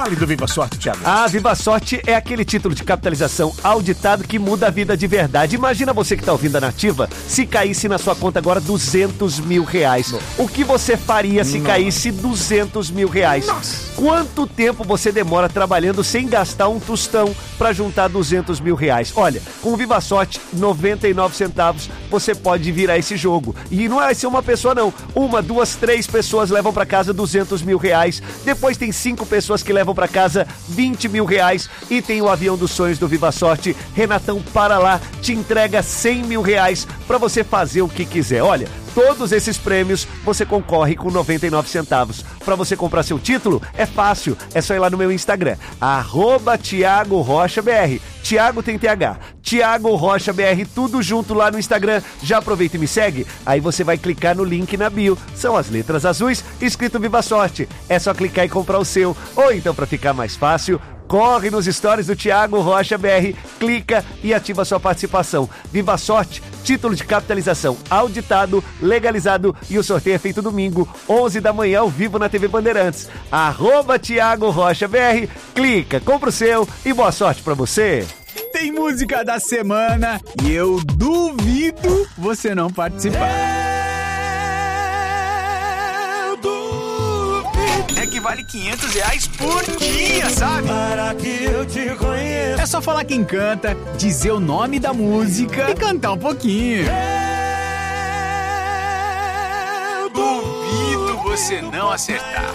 Fale do Viva Sorte, Thiago. A Viva Sorte é aquele título de capitalização auditado que muda a vida de verdade. Imagina você que tá ouvindo a Nativa, se caísse na sua conta agora R$200 mil. O que você faria se caísse R$200 mil? Nossa. Quanto tempo você demora trabalhando sem gastar um tostão pra juntar R$200 mil? Olha, com o Viva Sorte, 99 centavos, você pode virar esse jogo. E não vai ser uma pessoa não. 1, 2, 3 pessoas levam pra casa R$200 mil. Depois tem 5 pessoas que levam pra casa R$20 mil. E tem o avião dos sonhos do Viva Sorte. Renatão, para lá, te entrega R$100 mil pra você fazer o que quiser. Olha, todos esses prêmios você concorre com 99 centavos. Para você comprar seu título, é fácil. É só ir lá no meu Instagram, @Thiago Rocha BR. Thiago tem TH. Thiago Rocha BR, tudo junto lá no Instagram. Já aproveita e me segue. Aí você vai clicar no link na bio. São as letras azuis, escrito Viva Sorte. É só clicar e comprar o seu. Ou então, para ficar mais fácil, corre nos stories do Thiago Rocha BR, clica e ativa sua participação. Viva Sorte, título de capitalização auditado, legalizado, e o sorteio é feito domingo, 11 da manhã, ao vivo na TV Bandeirantes. @Thiago Rocha BR, clica, compra o seu e boa sorte pra você. Tem música da semana e eu duvido você não participar. É que vale R$500 por dia, sabe? Para que eu te conheça. É só falar quem canta, dizer o nome da música e cantar um pouquinho. Duvido você não acertar.